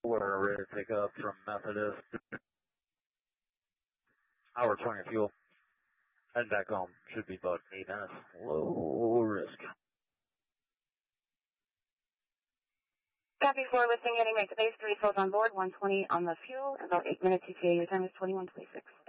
We're ready to pick up from Methodist. Hour 20 fuel. Heading back home. Should be about 8 minutes. Low risk. Copy 4, listing heading right to base, 3 souls on board, 120 on the fuel, about 8 minutes ETA, your time is 21:26.